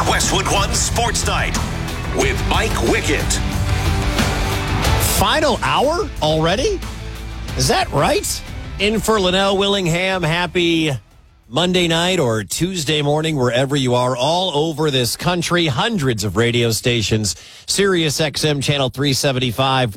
Westwood One Sports Night with Mike Wickett. Final hour already? Is that right? In for Linnell Willingham, happy Monday night or Tuesday morning, wherever you are, all over this country. Hundreds of radio stations, Sirius XM Channel 375.